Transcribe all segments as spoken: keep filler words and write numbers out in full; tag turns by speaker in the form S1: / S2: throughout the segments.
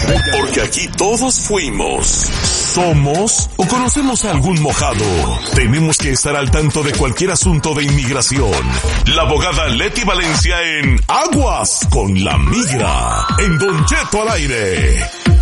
S1: Porque aquí todos fuimos, somos o conocemos a algún mojado. Tenemos que estar al tanto de cualquier asunto de inmigración. La abogada Leti Valencia en Aguas con la Migra, en Don Cheto al aire.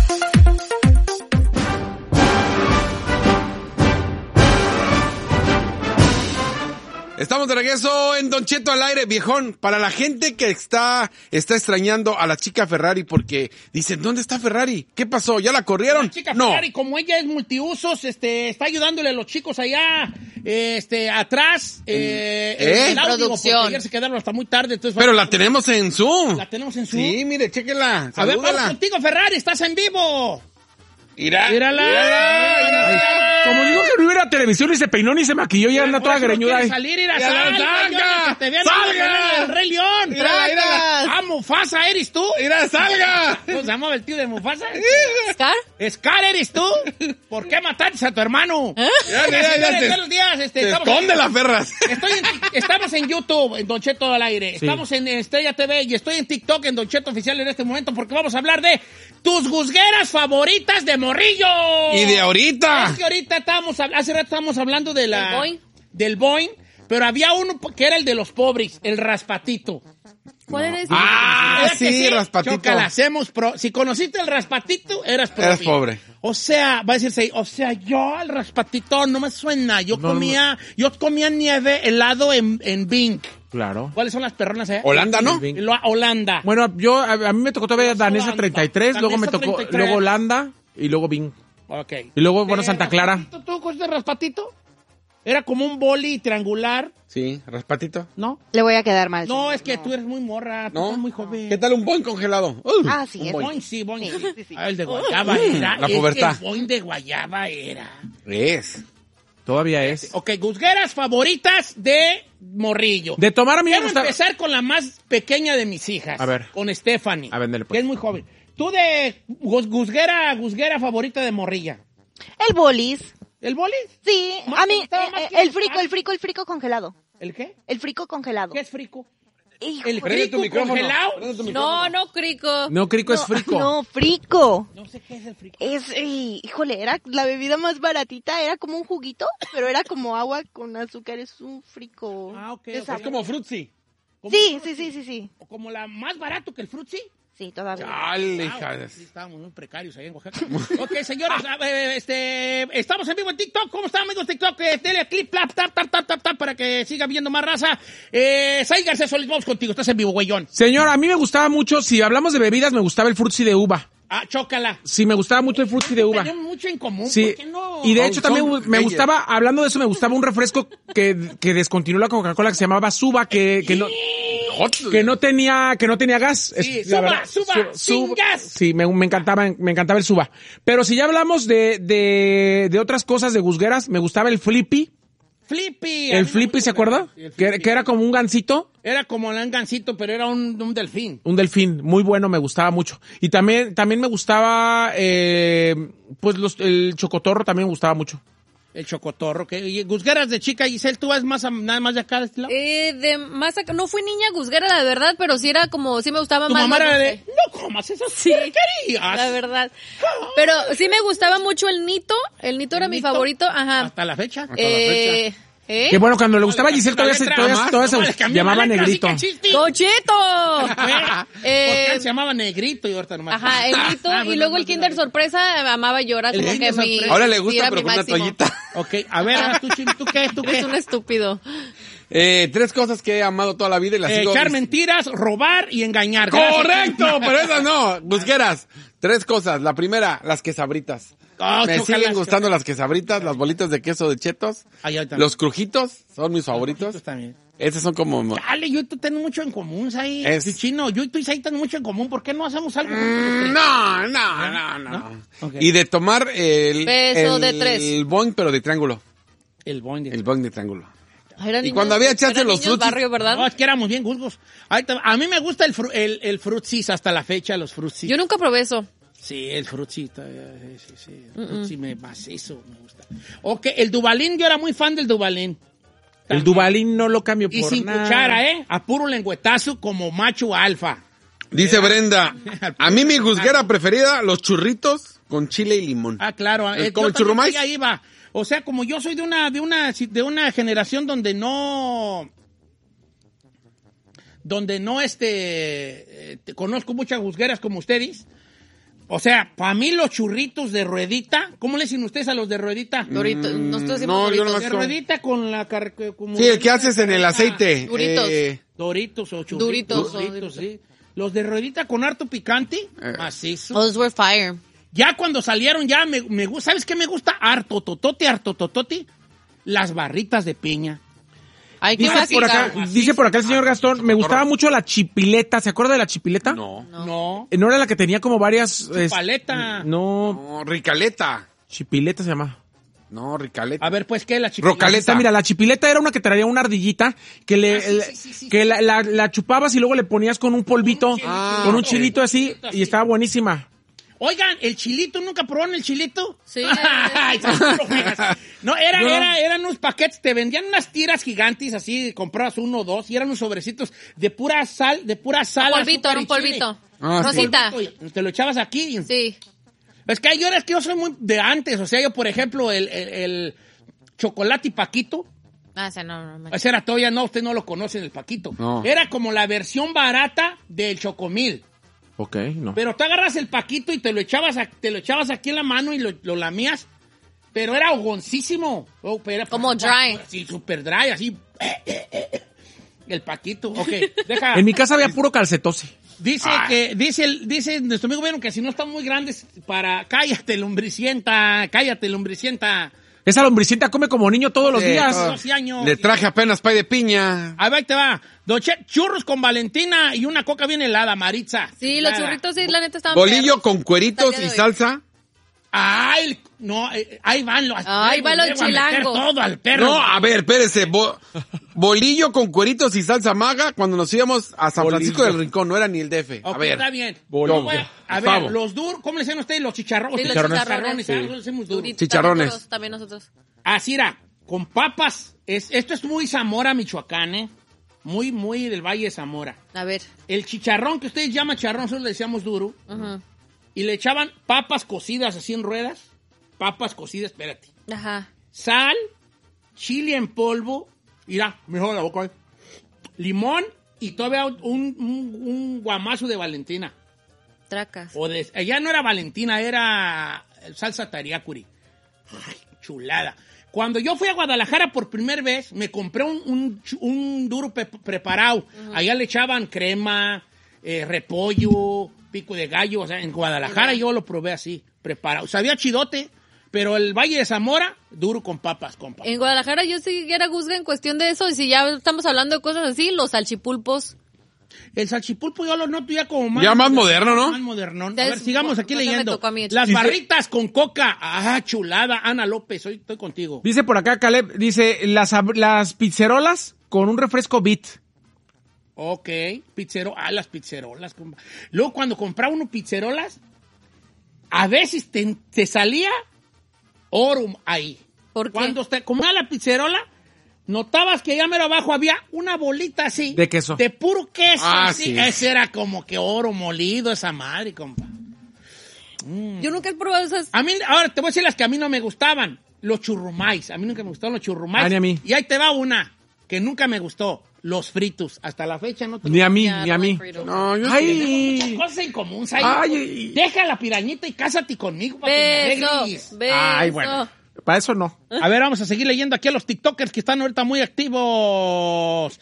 S2: Estamos de regreso en Don Cheto al aire, viejón. Para la gente que está está extrañando a la chica Ferrari porque dicen, ¿dónde está Ferrari? ¿Qué pasó? ¿Ya la corrieron?
S3: La chica
S2: no.
S3: Ferrari, como ella es multiusos, este, está ayudándole a los chicos allá, este, atrás, eh,
S2: ¿Eh?
S3: en el audio,
S4: Producción.
S3: porque ayer se quedaron hasta muy tarde. Entonces,
S2: Pero la tenemos en Zoom.
S3: La tenemos en Zoom.
S2: Sí, mire, chéquela.
S3: A ver, vamos
S2: Salúdala.
S3: contigo, Ferrari, estás en vivo.
S2: Mira.
S3: Mírala.
S2: Mírala, mírala.
S5: Como digo que no iba a televisión, ni se peinó, ni se maquilló, ya anda
S3: Por
S5: toda
S3: eso no
S5: greñuda.
S3: quiere
S5: ahí.
S3: salir, ir a
S2: Ya,
S3: salga,
S2: salga,
S3: que te vean
S2: salga.
S3: el Rey León.
S2: Mírala, mírala.
S3: Ah, Mufasa, ¿eres tú?
S2: Mira, salga.
S3: ¿Cómo se llamaba el tío de Mufasa?
S4: ¿Scar?
S3: Scar, ¿eres tú? ¿Por qué mataste a tu hermano?
S4: ¿Eh?
S2: Ya, ya, ya,
S3: Señores,
S2: te-
S3: buenos días. Este,
S2: Te
S3: estamos
S2: esconde
S3: en-
S2: las perras.
S3: Estoy en, estamos en YouTube, en Don Cheto al aire. Estamos en Estrella T V y estoy en TikTok, en Don Cheto Oficial en este momento, porque vamos a hablar de tus guzgueras favoritas de morrillo.
S2: Y de ahorita.
S3: Es que ahorita estábamos, hab- hace rato estábamos hablando de la,
S4: ¿Del Boing?
S3: del Boing, pero había uno que era el de los pobres, el raspatito.
S4: ¿Cuál eres?
S2: Ah,
S3: ¿Verdad que
S2: sí, raspatito.
S3: Chócala, hacemos pro. Si conociste el raspatito, eras pobre.
S2: Eras pobre.
S3: O sea, va a decirse, o sea, yo el raspatito no me suena. Yo
S5: No,
S3: comía, yo comía nieve helado en, en Bing.
S5: Claro.
S3: ¿Cuáles son las perronas allá?
S2: Holanda, ¿no?
S3: Lo- Holanda.
S5: Bueno, yo, a, a mí me tocó todavía Danesa
S3: Holanda.
S5: treinta y tres, luego me
S3: Danesa
S5: tocó,
S3: treinta y tres.
S5: luego Holanda y luego Bing.
S3: Ok.
S5: Y luego, bueno,
S3: Eh,
S5: Santa Clara.
S3: ¿Raspatito? ¿Tú conociste raspatito? Era como un boli triangular,
S2: Sí, raspatito.
S3: ¿no?
S6: Le voy a quedar mal.
S3: No,
S6: señor,
S3: es que tú eres muy morra, tú
S2: ¿No?
S3: eres muy joven.
S2: ¿Qué tal un boing congelado? Uh,
S6: Ah, sí,
S2: un
S6: es
S2: boing.
S3: Boing, sí, boing.
S6: Sí, sí, sí.
S3: Ah, el de guayaba era.
S2: La
S3: es que
S2: pubertad.
S3: El boing de guayaba era.
S2: Es.
S5: Todavía es.
S3: Ok, guzgueras favoritas de morrillo.
S5: De tomar a mí me
S3: Quiero
S5: gusta.
S3: empezar con la más pequeña de mis hijas.
S5: A ver.
S3: Con Stephanie.
S5: A ver, dale, pues.
S3: que es muy joven. Tú de gus- guzguera, guzguera favorita de morrilla.
S6: El bolis.
S3: ¿El bolis?
S6: Sí,
S3: Más-
S6: a mí,
S3: estaba
S6: eh,
S3: más
S6: eh,
S3: que-
S6: el frico, el frico, el frico congelado.
S3: ¿El qué?
S6: El frico congelado.
S3: ¿Qué es frico?
S6: Hijo,
S3: ¿El
S2: Prende tu
S3: frico
S2: micrófono.
S3: congelado?
S2: Prende tu micrófono.
S4: No, no, Crico.
S5: No, Crico es
S6: no,
S5: frico.
S6: No, frico.
S3: No sé qué es el frico.
S6: Es, eh, híjole, era la bebida más baratita, era como un juguito, pero era como agua con azúcar, es un frico.
S3: Ah, ok,
S6: de
S3: ok.
S6: sabor.
S2: Es como frutzi.
S3: ¿Como
S6: Sí,
S3: un
S6: sí,
S3: Fruitsy?
S6: sí, sí, sí.
S3: ¿O como la más barato que el frutzi?
S6: Sí, todavía.
S2: Dale,
S3: Wow,
S2: hija. de-
S3: sí, estábamos muy precarios ahí en Oaxaca. Ok, señores, a ver, este, estamos en vivo en TikTok. ¿Cómo están, amigos de TikTok? Eh, Dele clip, tap, tap, tap, tap, tap, tap, para que siga viendo más raza. Eh, Sai García Solís, vamos contigo. Estás en vivo, güeyón.
S5: Señor, a mí me gustaba mucho, si hablamos de bebidas, me gustaba el frutzi de uva.
S3: Ah, chócala.
S5: Sí, me gustaba mucho el frutzi de uva.
S3: Tenemos mucho en común.
S5: Sí,
S3: ¿Por qué no?
S5: y de
S2: Son-
S5: hecho también
S2: son
S5: me
S2: bellas.
S5: gustaba, hablando de eso, me gustaba un refresco que, que descontinuó la Coca-Cola que se llamaba Suba, que, que no, que no tenía, que no tenía gas.
S3: Sí,
S5: Es- la
S3: Suba,
S5: verdad,
S3: Suba,
S5: Su-
S3: sin
S5: Suba.
S3: gas.
S5: Sí, me, me encantaba, me encantaba el Suba. Pero si ya hablamos de, de, de otras cosas de guzgueras, me gustaba el Flippy.
S3: Flippy. A mí
S5: El
S3: me
S5: Flippy,
S3: gusta
S5: ¿se acuerda?
S3: el
S5: Que,
S3: Flippy.
S5: que era como un gansito.
S3: Era como un gancito, pero era un, un delfín.
S5: Un delfín, muy bueno, me gustaba mucho. Y también, también me gustaba, eh, pues los, el chocotorro también me gustaba mucho.
S3: El chocotorro. Que, y guzgueras de chica, Giselle, ¿tú vas más a- nada más de acá de este lado?
S4: Eh, de más acá, no fui niña guzguera, la verdad, pero sí era como, sí me gustaba
S3: Tu
S4: más.
S3: mamá
S4: lo
S3: era de,
S4: dulce.
S3: no comas esas
S4: Sí.
S3: porquerías.
S4: La verdad. Pero sí me gustaba mucho el Nito. El Nito era mi
S3: ¿Nito?
S4: favorito, ajá.
S3: Hasta la fecha.
S4: Eh, ¿eh?
S5: Que bueno, cuando le gustaba a Giselle
S3: La
S5: todavía se,
S3: letra
S5: todavía,
S3: más,
S5: todavía
S3: no,
S5: se
S3: le cambió
S5: llamaba
S3: la letra,
S5: Negrito.
S3: así que chiste.
S4: ¡Cocheto!
S3: Porque
S4: Eh,
S3: antes se llamaba Negrito y ahorita nomás.
S4: Ajá, el Nito
S3: Ah,
S4: y
S3: bueno,
S4: luego
S3: no,
S4: el
S3: no,
S4: Kinder
S3: no.
S4: Sorpresa amaba yo, era
S3: El
S4: como que
S3: Kinder
S4: mi...
S3: Sorpresa.
S2: Ahora le
S4: sí,
S2: gusta,
S4: era
S2: pero
S4: mi
S2: con una
S4: máximo.
S2: toallita.
S3: Ok, a ver, ahora tú, Chim, ¿tú qué? ¿Tú qué?
S4: Eres un estúpido.
S2: Eh, tres cosas que he amado toda la vida y las
S3: Eh,
S2: sigo...
S3: echar mentiras, robar y engañar. Gracias.
S2: ¡Correcto! Pero esas no. Busqueras. Tres cosas. La primera, las quesabritas.
S3: Oh,
S2: Me
S3: chócalas.
S2: siguen gustando las quesabritas, las bolitas de queso de chetos.
S3: Ay, ahorita.
S2: Los crujitos son mis favoritos.
S3: Estos también.
S2: Esos son como...
S3: Dale, yo y tú tenemos mucho en común, Sai.
S2: Es-
S3: Sí, Chino, yo y tú y Sai tenemos mucho en común. ¿Por qué no hacemos algo?
S2: Mm, No, no, no, no.
S3: ¿No? Ok.
S2: Y de tomar el...
S4: Beso
S2: el,
S4: de tres.
S2: El boing, pero de triángulo.
S3: El boing.
S2: El boing de triángulo.
S4: Ay, eran
S2: Y
S4: niños-
S2: cuando había chance
S4: eran
S2: los
S4: niños
S2: frutis-
S4: barrio, ¿verdad?
S3: No, es que éramos bien gusgos. Ahorita- A mí me gusta el, fru, el, el frutsis hasta la fecha, los frutsis.
S4: Yo nunca probé eso.
S3: Sí, el frutsis. eh, Sí, sí, el frutsis me macizo, me gusta. Ok, el Dubalín, yo era muy fan del Dubalín.
S5: El Dubalín no lo cambio
S3: Y
S5: por
S3: sin
S5: nada.
S3: cuchara, ¿eh? A puro lengüetazo como macho alfa.
S2: Dice Brenda, a mí mi juzguera preferida, los churritos con chile y limón.
S3: Ah, claro.
S2: ¿Es
S3: eh,
S2: como
S3: yo
S2: el churrumais?
S3: también ahí iba. O sea, como yo soy de una, de una, de una generación donde no, donde no, este, eh, te conozco muchas juzgueras como ustedes. O sea, para mí los churritos de ruedita, ¿cómo le dicen ustedes a los de ruedita?
S4: Doritos. Nosotros decimos
S2: no, yo
S4: Doritos.
S2: no
S3: De
S2: Son-
S3: ruedita con la car... como-
S2: Sí, el que haces en el aceite.
S4: Duritos.
S2: Eh,
S3: Doritos o churritos.
S4: Duritos o
S3: Doritos,
S4: Doritos.
S3: sí. Los de ruedita con harto picante,
S2: Eh.
S3: macizo.
S4: Those were fire.
S3: Ya cuando salieron ya me, me gusta, ¿sabes qué me gusta? Harto totote, harto totote. Las barritas de piña.
S4: Ay, qué
S5: Dice por, acá,
S4: básica.
S5: dice por acá el señor Gastón, me gustaba mucho la chipileta. ¿Se acuerda de la chipileta?
S2: no.
S3: No.
S5: Eh, ¿No era la que tenía como varias... es-
S3: Paleta.
S5: no,
S2: No, ricaleta.
S5: chipileta se llama.
S2: No, ricaleta.
S3: A ver, pues, ¿qué? La chipileta.
S2: Rocaleta.
S5: Esta, mira, la chipileta era una que traía una ardillita que le
S3: Ah, sí,
S5: el-
S3: sí, sí, sí,
S5: que
S3: sí.
S5: la, la- la chupabas y luego le ponías con un polvito,
S3: Un chilito.
S2: Ah,
S5: con un
S2: ok.
S5: chilito así
S3: Chilito así.
S5: y estaba buenísima.
S3: Oigan, ¿el chilito nunca probaron el chilito?
S4: Sí.
S3: Ay, son puro feas. No, era,
S5: No.
S3: era, eran unos paquetes, te vendían unas tiras gigantes así, comprabas uno o dos, y eran unos sobrecitos de pura sal, de pura sal.
S4: Polvito,
S3: azúcar
S4: era un
S3: y chile.
S4: polvito.
S2: Ah, sí.
S4: Rosita.
S3: Polvito, y te lo echabas aquí. y-
S4: Sí.
S3: Es que yo, es que yo soy muy de antes, o sea, yo, por ejemplo, el, el, el chocolate y paquito,
S4: Ah, ese no, no, no.
S3: ese era todavía, no, usted no lo conoce, el paquito.
S2: No.
S3: Era como la versión barata del chocomil.
S5: Ok, no.
S3: Pero tú agarras el paquito y te lo echabas, a- te lo echabas aquí en la mano y lo, lo lamías, pero era hogoncísimo. Oh, pero era-
S4: Como dry.
S3: Sí, super dry, así. El paquito, ok. Deja.
S5: En mi casa había puro calcetose.
S3: Dice que, dice, el, dice nuestro amigo Vieron que si no están muy grandes para... Cállate, lombricienta, cállate, lombricienta.
S5: Esa lombricita come como niño todos los
S2: Sí,
S5: días.
S2: todo.
S3: doce años.
S2: Le traje apenas pay de piña.
S3: Ahí va, ahí te va. Don Che, churros con Valentina y una coca bien helada, Maritza.
S4: Sí, los
S3: Helada.
S4: churritos sí, la neta estaban
S2: Bolillo
S4: perros.
S2: con cueritos
S4: Hasta el
S2: y
S4: día de hoy.
S2: salsa.
S3: Ay, no, eh, ahí van los...
S4: Ahí van los
S3: luego a meter
S4: chilangos.
S3: todo al perro.
S2: No, a ver, espérese. Bo- bolillo con cueritos y salsa maga cuando nos íbamos a San
S5: Bolillo.
S2: Francisco del Rincón. No era ni el D F.
S3: Ok,
S2: A ver.
S3: está bien.
S5: Bolillo.
S3: Bueno, a ver,
S2: Gustavo.
S3: los duros, ¿cómo le decían ustedes? Los chicharrones.
S4: Sí, los
S3: Ustedes
S4: chicharrones.
S3: ¿ah? Nosotros decimos duros.
S4: Duritos,
S2: Chicharrones.
S4: También, también nosotros.
S3: Así era, con papas. Es, esto es muy Zamora, Michoacán, ¿eh? Muy, muy del Valle de Zamora.
S4: A ver.
S3: El chicharrón que ustedes llaman chicharrón, nosotros le decíamos duro.
S4: Ujú.
S3: Y le echaban papas cocidas así en ruedas. Papas cocidas, espérate.
S4: Ajá.
S3: Sal, chile en polvo. Mira, me joda la boca. ¿eh? Limón y todavía un, un, un guamazo de Valentina.
S4: Tracas.
S3: O de, ya no era Valentina, era salsa tariacuri. Ay, chulada. Cuando yo fui a Guadalajara por primera vez, me compré un, un, chu- un duro pe- preparado. Allá le echaban crema, eh, repollo, pico de gallo. O sea, en Guadalajara yo lo probé así, preparado. Sabía chidote, pero el Valle de Zamora, duro con papas, compa.
S4: En Guadalajara yo sí era juzga en cuestión de eso, y si ya estamos hablando de cosas así, los salchipulpos.
S3: El salchipulpo yo lo noto ya como más...
S2: Ya más moderno, ¿no?
S3: Más moderno. A
S4: Ya
S3: ver,
S4: es-
S3: sigamos aquí
S4: cosa me
S3: leyendo.
S4: tocó a mí.
S3: Las
S5: Dice-
S3: barritas con coca. Ah, chulada. Ana López, hoy estoy contigo.
S5: Dice por acá Caleb, dice las, ab- las pizzerolas con un refresco Bit.
S3: Ok, pizzero, ah, las pizzerolas. compa. Luego, cuando compraba uno pizzerolas, a veces te, te salía oro ahí.
S4: ¿Por qué?
S3: Cuando te comía la pizzerola, notabas que allá mero abajo había una bolita así.
S5: De queso.
S3: De puro queso.
S2: Ah,
S3: así.
S2: sí.
S3: Ese era como que oro molido, esa madre, compa.
S4: Yo nunca he probado esas.
S3: A mí, ahora te voy a decir las que a mí no me gustaban. Los churrumais. A mí nunca me gustaron los churrumais.
S5: Ah, ni a mí.
S3: Y ahí te va una que nunca me gustó. Los fritos. Hasta la fecha no te
S5: Ni a mí,
S4: Ya,
S5: ni a
S4: no
S5: mí.
S4: hay fritos.
S2: No, yo sí.
S5: Ay,
S3: cosas en común, Sai.
S5: Ay.
S3: Deja la pirañita y cásate conmigo para que me
S4: Beso,
S3: arregles.
S4: beso.
S5: Ay, bueno. Para eso no.
S3: A ver, vamos a seguir leyendo aquí a los TikTokers que están ahorita muy activos.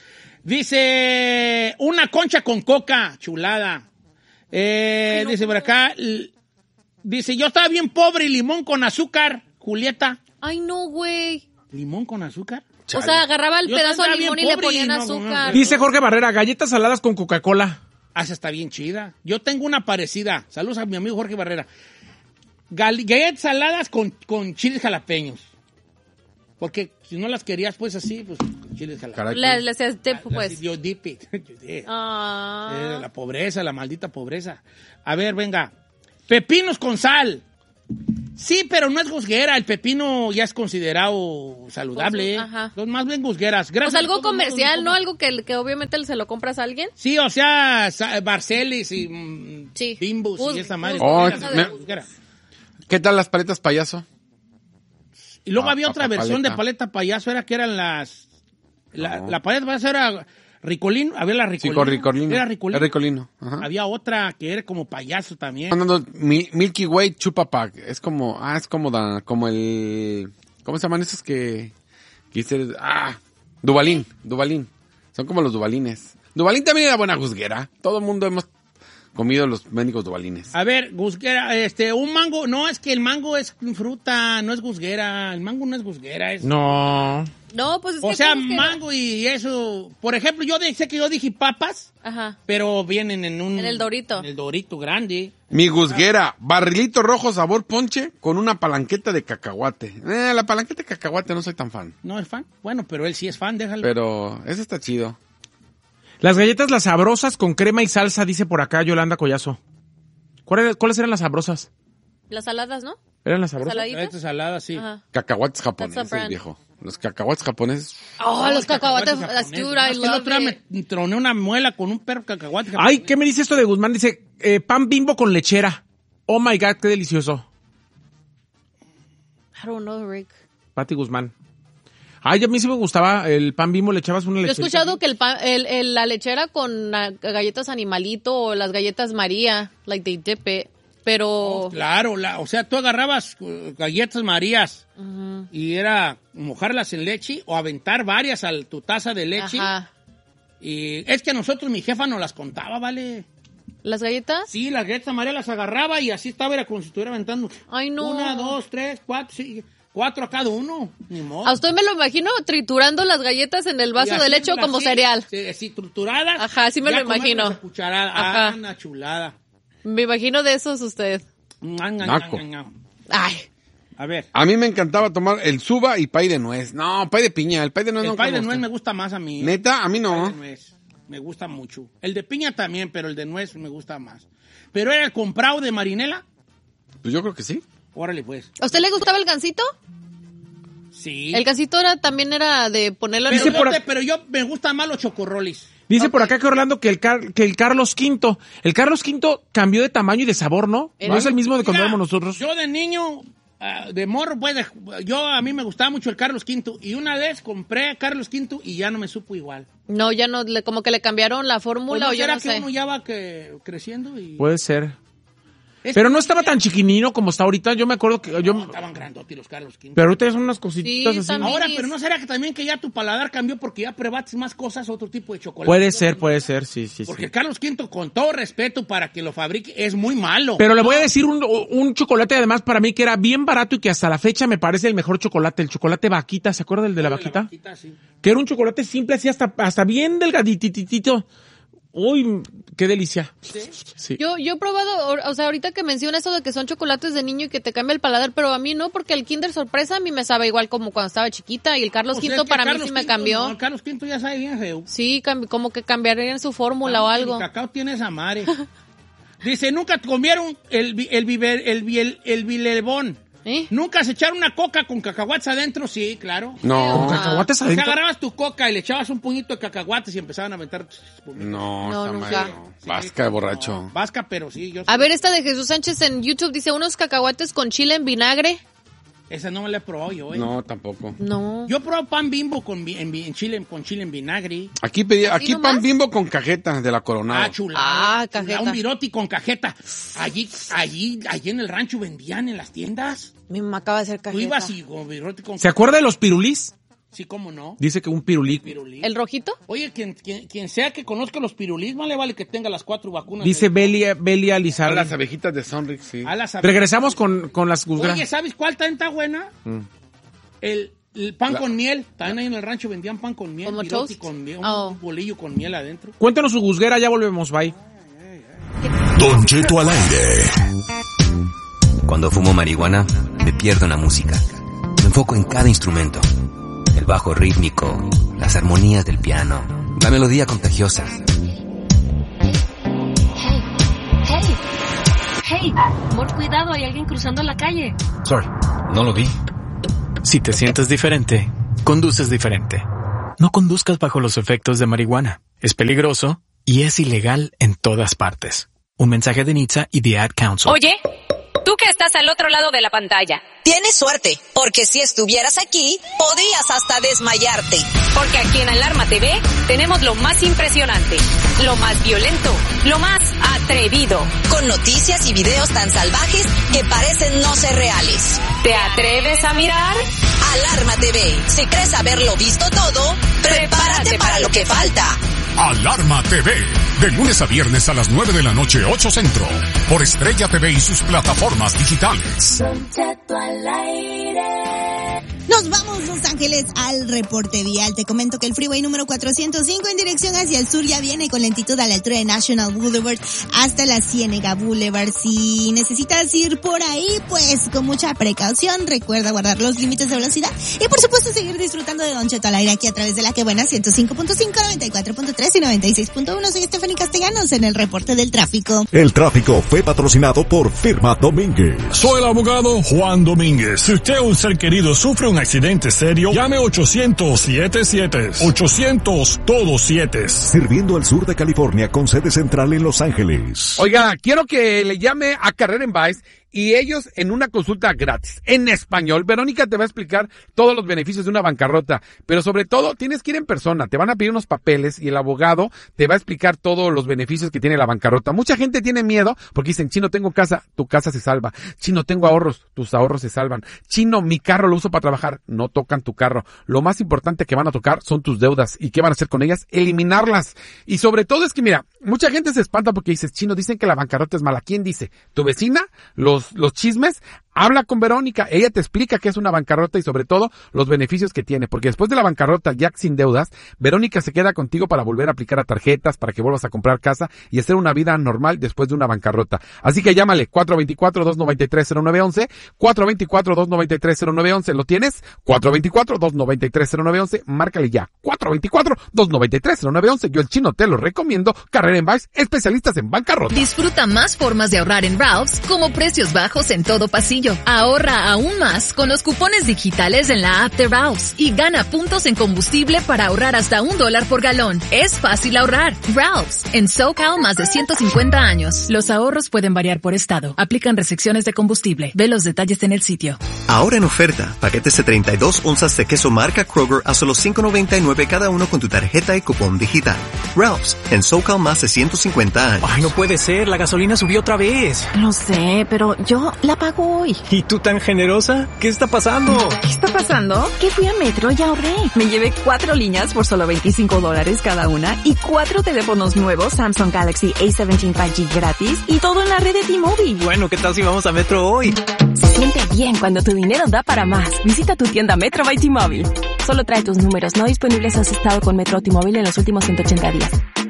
S3: Dice, una concha con coca, chulada. Eh,
S4: Ay, no,
S3: dice por
S4: no.
S3: acá, l- dice, yo estaba bien pobre y limón con azúcar, Julieta.
S4: Ay, no, güey.
S3: ¿Limón con azúcar?
S4: O sea, agarraba el
S3: Yo
S4: pedazo de
S3: estaba bien
S4: limón y le
S3: pobre y
S4: ponían
S3: no,
S4: azúcar.
S3: no,
S5: Dice Jorge Barrera, galletas saladas con Coca-Cola.
S3: Ah, esa está bien chida. Yo tengo una parecida. Saludos a mi amigo Jorge Barrera. Gal- Galletas saladas con, con chiles jalapeños. Porque si no las querías, pues así, pues chiles jalapeños.
S2: Caray.
S4: Le, le hacías dip,
S3: Las-
S4: pues.
S3: Yo dip it. Yo dip.
S4: Ah.
S3: Eh, la pobreza, la maldita pobreza. A ver, venga. Pepinos con sal. Sí, pero no es gusguera. El pepino ya es considerado saludable.
S4: Pues, ajá.
S3: Son más bien gusgueras. Gracias
S4: Pues algo
S3: a todos
S4: comercial,
S3: modos,
S4: ¿no? Algo que, que obviamente se lo compras a alguien.
S3: Sí, o sea, sa- Barcelis y mm,
S4: Sí.
S3: Bimbos
S4: Bus-
S3: y esa madre.
S2: Oh,
S3: Gusguera,
S2: me-
S3: gusguera.
S2: ¿Qué tal las paletas payaso?
S3: Y luego
S2: Ah,
S3: había otra
S2: papá,
S3: versión
S2: paleta.
S3: de paleta payaso, era que eran las... La,
S2: No.
S3: la paleta payaso era Ricolino, había la
S2: Sí,
S3: Ricolino.
S2: con Ricolino.
S3: Era Ricolino.
S2: Es Ricolino. Ajá.
S3: Había otra que era como payaso también.
S2: No, no, no, Mi- Milky Way Chupa Pack. Es como, ah, es como, da- como el, ¿cómo se llaman esos que, que hice- ah, Dubalín, Dubalín. Son como los Dubalines. Dubalín también era buena juzguera. Todo el mundo hemos comido los mendigos Dubalines.
S3: A ver, gusguera, este, un mango, no, es que el mango es fruta, no es gusguera, el mango no es gusguera, es...
S5: No.
S4: No, pues es
S3: O
S4: que
S3: sea,
S4: ¿cómo que no?
S3: mango y eso, por ejemplo, yo sé que yo dije papas,
S4: Ajá.
S3: pero vienen en un...
S4: En el Dorito.
S3: En el Dorito grande.
S2: Mi juzguera, barrilito rojo sabor ponche con una palanqueta de cacahuate. Eh, la palanqueta de cacahuate no soy tan fan.
S3: ¿No es fan? Bueno, pero él sí es fan, déjalo.
S2: Pero ese está chido.
S5: Las galletas las sabrosas con crema y salsa, dice por acá Yolanda Collazo. ¿Cuál era- ¿Cuáles eran las sabrosas?
S4: Las saladas, ¿no?
S5: ¿Eran las sabrosas?
S4: Saladitas.
S3: Galletas saladas, sí.
S4: Ajá.
S2: Cacahuates
S4: That's a
S2: japoneses,
S4: brand.
S2: viejo. Los cacahuates japoneses.
S4: Oh, los cacahuates.
S3: japoneses.
S4: That's dude,
S3: Más
S4: I
S3: que el
S4: love
S3: otro día
S4: it.
S3: me troné una muela con un perro cacahuate.
S5: Ay, ¿qué me dice esto de Guzmán? Dice, eh, pan Bimbo con lechera. Oh my God, qué delicioso.
S4: I don't know, Rick.
S5: Pati Guzmán. Ay, a mí sí me gustaba el pan Bimbo, le echabas una
S4: Yo he
S5: lechera.
S4: escuchado que el, pan- el, el- la lechera con ah, galletas Animalito o las galletas María, like they dip it, pero...
S3: Claro, la, o sea, tú agarrabas uh, galletas Marías y era mojarlas en leche o aventar varias a tu taza de leche.
S4: Ajá.
S3: Y es que a nosotros mi jefa nos las contaba, ¿vale?
S4: ¿Las galletas?
S3: Sí, las galletas María las agarraba y así estaba, era como si estuviera aventando.
S4: Ay, no.
S3: Una, dos, tres, cuatro, sí, cuatro a cada uno. Ni modo.
S4: A usted me lo imagino triturando las galletas en el vaso
S3: Y
S4: de leche
S3: haciéndolas
S4: como
S3: así,
S4: cereal.
S3: Sí, sí, trituradas.
S4: Ajá, sí me
S3: ya
S4: lo imagino.
S3: comértelas a cucharada.
S4: Ajá.
S3: Ah, una chulada.
S4: Me imagino de esos usted.
S2: Naco.
S4: Ay,
S3: A ver.
S2: A mí me encantaba tomar el suba y pay de nuez. No, pay de piña. El pay de nuez
S3: El
S2: nunca
S3: pay de
S2: me
S3: nuez me
S2: gustó.
S3: gusta más a mí.
S2: Neta, a mí
S3: El pay
S2: no.
S3: de nuez me gusta mucho. El de piña también, pero el de nuez me gusta más. ¿Pero era el comprado de Marinela?
S2: Pues yo creo que sí.
S3: Órale, pues.
S4: ¿a usted le gustaba el gansito?
S3: Sí.
S4: El gansito era, también era de ponerlo en
S3: pero,
S5: Dice
S4: el...
S5: por
S3: yo
S5: ac-
S3: te- pero yo me gustan más los chocorrolis.
S5: Dice
S4: Ok.
S5: por acá que Orlando que el, Car- que el Carlos Quinto, el Carlos Quinto cambió de tamaño y de sabor, ¿no? No
S4: Era-
S5: es el mismo de cuando
S3: Mira,
S5: éramos nosotros.
S3: Yo de niño, ah, de morro, pues, de- yo a mí me gustaba mucho el Carlos Quinto. Y una vez compré a Carlos Quinto y ya no me supo igual.
S4: No, ya no, le- como que le cambiaron la
S3: ¿O
S4: fórmula
S3: no
S4: o yo
S3: será
S4: no
S3: que
S4: sé.
S3: uno ya va que, creciendo? Y...
S5: Puede ser.
S3: Es
S5: Pero
S3: que
S5: no estaba tan chiquinino como está ahorita. Yo me acuerdo que yo...
S3: No, estaban grandotes los Carlos Quinto.
S5: Pero ahorita ya son unas cositas
S4: Sí,
S5: así.
S4: también.
S3: Ahora,
S4: Minis.
S3: pero ¿no será que también que ya tu paladar cambió porque ya probaste más cosas, otro tipo de chocolate?
S5: Puede ser, puede ser, sí, sí,
S3: Porque
S5: sí.
S3: el Carlos Quinto, con todo respeto para que lo fabrique, es muy malo.
S5: Pero le voy a decir un, un chocolate además para mí que era bien barato y que hasta la fecha me parece el mejor chocolate, el chocolate vaquita, ¿se acuerda del de la vaquita?
S3: sí.
S5: Que era un chocolate simple así hasta, hasta bien delgadititito. Uy, qué delicia. Sí.
S4: Yo, yo he probado, o- o sea, ahorita que menciona eso de que son chocolates de niño y que te cambia el paladar, pero a mí no, porque el Kinder Sorpresa a mí me sabe igual como cuando estaba chiquita y el Carlos
S3: O sea,
S4: Quinto
S3: es que
S4: para mí
S3: Carlos
S4: sí me
S3: Quinto,
S4: cambió.
S3: no, el Carlos Quinto ya sabe bien feo.
S4: Sí, cambi- como que cambiarían su fórmula o algo.
S3: El cacao tiene esa madre. Dice, nunca comieron el, vi- el, viver, el, vi- el, el vilebón.
S4: ¿Eh?
S3: ¿Nunca se echaron una coca con cacahuates adentro? Sí, claro.
S2: No.
S5: ¿Con cacahuates
S3: O sea,
S5: adentro?
S3: agarrabas tu coca y le echabas un puñito de cacahuates y empezaban a aventar espumita.
S2: No,
S4: No,
S2: esa
S4: nunca.
S2: madre no. Vasca de borracho.
S3: Vasca, pero sí. Yo
S4: A ver, esta de Jesús Sánchez en YouTube dice unos cacahuates con chile en vinagre.
S3: Esa no me la he probado yo, ¿eh?
S2: No, tampoco.
S4: No.
S3: Yo he probado pan Bimbo con, vi- en, vi- en chile, con chile en vinagre.
S2: Aquí pedí,
S4: ¿Así
S2: aquí
S4: nomás?
S2: pan Bimbo con cajeta de la Coronada.
S3: Ah, chula.
S4: Ah,
S3: chula,
S4: cajeta.
S3: Un viroti con cajeta. Allí, allí, allí en el rancho vendían en las tiendas.
S4: Mi mamá acaba de hacer
S3: Tú
S4: cajeta.
S3: ibas y con viroti con
S5: ¿Se acuerda de los pirulís?
S3: Sí, cómo no.
S5: Dice que un pirulí.
S3: Pirulí.
S4: ¿El rojito?
S3: Oye, quien, quien, quien sea que conozca los pirulís, más le vale que tenga las cuatro vacunas.
S5: Dice
S3: de-
S5: Belia, Belia
S2: A
S5: Lizardi.
S2: las abejitas de Sonrix, sí.
S3: a las
S5: Regresamos con, con las
S3: Oye,
S5: guzgras.
S3: ¿sabes cuál también está buena?
S5: Mm.
S3: El, el pan
S2: La-
S3: con miel. También ahí en el rancho vendían pan con miel.
S4: ¿Como
S3: viroti
S4: toast?
S3: con miel, un
S4: Oh.
S3: bolillo con miel adentro.
S5: Cuéntanos su guzguera, ya volvemos, bye.
S1: Don Cheto al aire.
S7: Cuando fumo marihuana, me pierdo en la música. Me enfoco en cada instrumento. El bajo rítmico, las armonías del piano, la melodía contagiosa.
S8: Hey, por cuidado, hay alguien cruzando la calle.
S9: Sorry, no lo vi.
S10: Si te sientes diferente, conduces diferente. No conduzcas bajo los efectos de marihuana. Es peligroso y es ilegal en todas partes. Un mensaje de N H T S A y The Ad Council.
S11: Oye, tú que estás al otro lado de la pantalla.
S12: Tienes suerte, porque si estuvieras aquí, podrías hasta desmayarte.
S11: Porque aquí en Alarma T V tenemos lo más impresionante, lo más violento, lo más atrevido.
S12: Con noticias y videos tan salvajes que parecen no ser reales.
S11: ¿Te atreves a mirar?
S12: Alarma T V. Si crees haberlo visto todo, prepárate, prepárate para lo que falta.
S13: Alarma T V, de lunes a viernes a las nueve de la noche, ocho Centro, por Estrella T V y sus plataformas digitales.
S14: Nos vamos, Los Ángeles, al reporte vial. Te comento que el freeway número cuatrocientos cinco en dirección hacia el sur ya viene con lentitud a la altura de National Boulevard hasta la Ciénega Boulevard. Si necesitas ir por ahí, pues con mucha precaución, recuerda guardar los límites de velocidad y por supuesto seguir disfrutando de Don Cheto al aire aquí a través de la que buena ciento cinco punto cinco, noventa y cuatro punto tres y noventa y seis punto uno. Soy Stephanie Castellanos en el reporte del tráfico.
S15: El tráfico fue patrocinado por Firma Domínguez.
S16: Soy el abogado Juan Domínguez. Si usted o un ser querido sufre un accidente serio, llame ochocientos siete siete. ochocientos todos siete.
S15: Sirviendo al sur de California con sede central en Los Ángeles.
S2: Oiga, quiero que le llame a Carrera en Vice y ellos en una consulta gratis, en español. Verónica te va a explicar todos los beneficios de una bancarrota, pero sobre todo tienes que ir en persona, te van a pedir unos papeles y el abogado te va a explicar todos los beneficios que tiene la bancarrota. Mucha gente tiene miedo porque dicen, Chino, tengo casa, tu casa se salva. Chino, tengo ahorros, tus ahorros se salvan. Chino, mi carro lo uso para trabajar, no tocan tu carro. Lo más importante que van a tocar son tus deudas. ¿Y qué van a hacer con ellas? Eliminarlas. Y sobre todo es que, mira, mucha gente se espanta porque dices, Chino, dicen que la bancarrota es mala. ¿Quién dice? ¿Tu vecina? ¿Los los chismes? Habla con Verónica, ella te explica qué es una bancarrota y sobre todo los beneficios que tiene, porque después de la bancarrota ya sin deudas, Verónica se queda contigo para volver a aplicar a tarjetas, para que vuelvas a comprar casa y hacer una vida normal después de una bancarrota. Así que llámale cuatro dos cuatro, dos nueve tres, cero nueve once, cuatro dos cuatro, dos nueve tres, cero nueve once, ¿lo tienes? cuatro dos cuatro, dos nueve tres, cero nueve once, márcale ya, cuatro dos cuatro, dos nueve tres, cero nueve once, yo el Chino te lo recomiendo, Carrera en Vice, especialistas en bancarrota.
S17: Disfruta más formas de ahorrar en Ralph's, como precios bajos en todo pasillo. Ahorra aún más con los cupones digitales en la app de Ralph's y gana puntos en combustible para ahorrar hasta un dólar por galón. Es fácil ahorrar. Ralph's, en SoCal más de ciento cincuenta años. Los ahorros pueden variar por estado. Aplican restricciones de combustible. Ve los detalles en el sitio.
S18: Ahora en oferta, paquetes de treinta y dos onzas de queso marca Kroger a solo cinco noventa y nueve cada uno con tu tarjeta y cupón digital. Ralph's, en SoCal más de ciento cincuenta años.
S10: Ay, no puede ser, la gasolina subió otra vez.
S19: Lo sé, pero yo la pago hoy.
S10: ¿Y tú tan generosa? ¿Qué está pasando?
S19: ¿Qué está pasando? Que fui a Metro y ahorré. Me llevé cuatro líneas por solo veinticinco dólares cada una y cuatro teléfonos nuevos Samsung Galaxy A diecisiete cinco G gratis y todo en la red de T-Mobile.
S10: Bueno, ¿qué tal si vamos a Metro hoy?
S19: Se siente bien cuando tu dinero da para más. Visita tu tienda Metro by T-Mobile. Solo trae tus números no disponibles si has estado con Metro o T-Mobile en los últimos ciento ochenta días.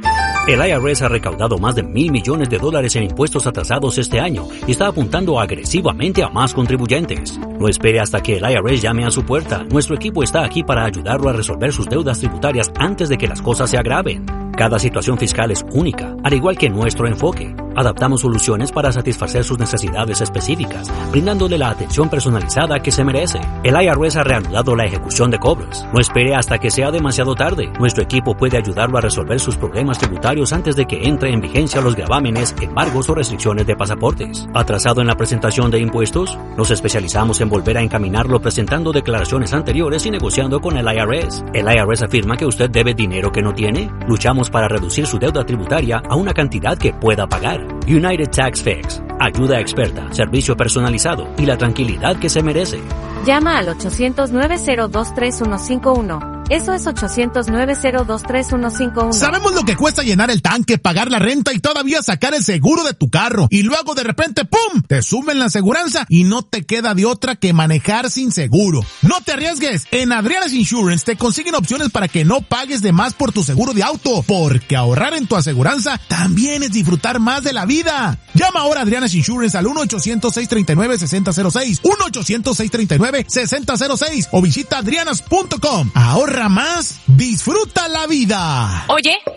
S20: El I R S ha recaudado más de mil millones de dólares en impuestos atrasados este año y está apuntando agresivamente a más contribuyentes. No espere hasta que el I R S llame a su puerta. Nuestro equipo está aquí para ayudarlo a resolver sus deudas tributarias antes de que las cosas se agraven. Cada situación fiscal es única, al igual que nuestro enfoque. Adaptamos soluciones para satisfacer sus necesidades específicas, brindándole la atención personalizada que se merece. El I R S ha reanudado la ejecución de cobros. No espere hasta que sea demasiado tarde. Nuestro equipo puede ayudarlo a resolver sus problemas tributarios antes de que entre en vigencia los gravámenes, embargos o restricciones de pasaportes. ¿Atrasado en la presentación de impuestos? Nos especializamos en volver a encaminarlo presentando declaraciones anteriores y negociando con el I R S. ¿El I R S afirma que usted debe dinero que no tiene? Luchamos para reducir su deuda tributaria a una cantidad que pueda pagar. United Tax Fix. Ayuda experta, servicio personalizado y la tranquilidad que se merece.
S21: Llama al ochocientos, nueve cero dos, tres uno cinco uno. Eso es ochocientos, nueve cero dos, tres uno cinco uno.
S22: Sabemos lo que cuesta llenar el tanque, pagar la renta y todavía sacar el seguro de tu carro. Y luego de repente, ¡pum!, te suben la aseguranza y no te queda de otra que manejar sin seguro. No te arriesgues. En Adriana's Insurance te consiguen opciones para que no pagues de más por tu seguro de auto. Porque ahorrar en tu aseguranza también es disfrutar más de la vida. Llama ahora a Adriana's Insurance al uno ochocientos, seis tres nueve, seis cero cero seis, uno ochocientos, seis tres nueve, seis cero cero seis o visita adrianas punto com. Ahorra más, disfruta la vida.
S11: Oye,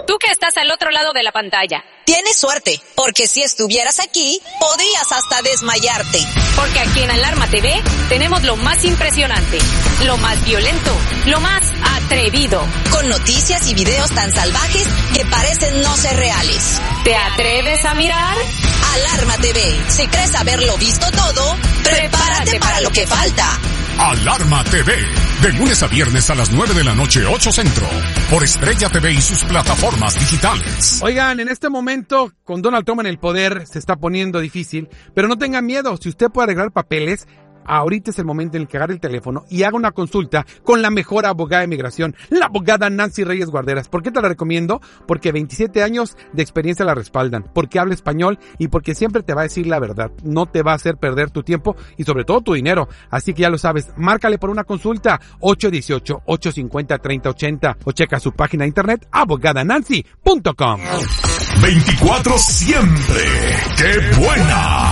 S11: Tú que estás al otro lado de la pantalla.
S12: Tienes suerte, porque si estuvieras aquí, podrías hasta desmayarte.
S11: Porque aquí en Alarma T V tenemos lo más impresionante, lo más violento, lo más atrevido.
S12: Con noticias y videos tan salvajes que parecen no ser reales.
S11: ¿Te atreves a mirar?
S12: Alarma T V. Si crees haberlo visto todo, prepárate para lo que falta.
S13: Alarma T V, de lunes a viernes a las nueve de la noche, ocho Centro, por Estrella T V y sus plataformas digitales.
S2: Oigan, en este momento, con Donald Trump en el poder, se está poniendo difícil, pero no tengan miedo, si usted puede arreglar papeles, ahorita es el momento en el que agarre el teléfono y haga una consulta con la mejor abogada de migración, la abogada Nancy Reyes Guarderas. ¿Por qué te la recomiendo? Porque veintisiete años de experiencia la respaldan, porque habla español y porque siempre te va a decir la verdad. No te va a hacer perder tu tiempo y sobre todo tu dinero. Así que ya lo sabes, márcale por una consulta ocho uno ocho, ocho cinco cero, tres cero ocho cero o checa su página de internet abogada nancy punto com.
S1: veinticuatro siempre. ¡Qué buena!